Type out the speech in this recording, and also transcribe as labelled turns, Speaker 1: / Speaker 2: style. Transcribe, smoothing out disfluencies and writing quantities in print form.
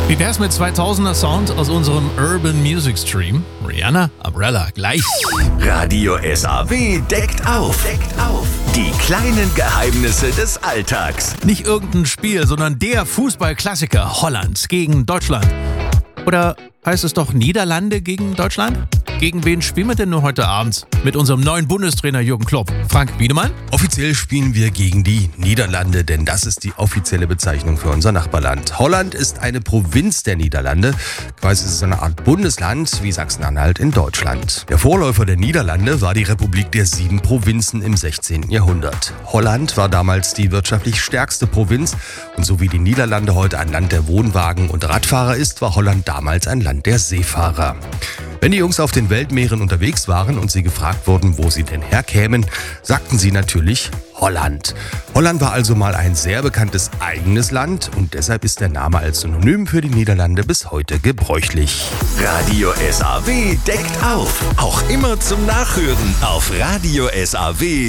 Speaker 1: Wie wär's mit 2000er Sound aus unserem Urban Music Stream? Rihanna, Umbrella, gleich.
Speaker 2: Radio SAW deckt auf. Die kleinen Geheimnisse des Alltags.
Speaker 1: Nicht irgendein Spiel, sondern der Fußballklassiker Holland gegen Deutschland. Oder heißt es doch Niederlande gegen Deutschland? Gegen wen spielen wir denn nur heute Abend? Mit unserem neuen Bundestrainer Jürgen Klopp. Frank Wiedemann?
Speaker 3: Offiziell spielen wir gegen die Niederlande, denn das ist die offizielle Bezeichnung für unser Nachbarland. Holland ist eine Provinz der Niederlande. Quasi ist es eine Art Bundesland wie Sachsen-Anhalt in Deutschland. Der Vorläufer der Niederlande war die Republik der 7 Provinzen im 16. Jahrhundert. Holland war damals die wirtschaftlich stärkste Provinz und so wie die Niederlande heute ein Land der Wohnwagen und Radfahrer ist, war Holland damals ein Land der Seefahrer. Wenn die Jungs auf den Weltmeeren unterwegs waren und sie gefragt wurden, wo sie denn herkämen, sagten sie natürlich Holland. Holland war also mal ein sehr bekanntes eigenes Land und deshalb ist der Name als Synonym für die Niederlande bis heute gebräuchlich.
Speaker 2: Radio SAW deckt auf. Auch immer zum Nachhören auf Radio SAW.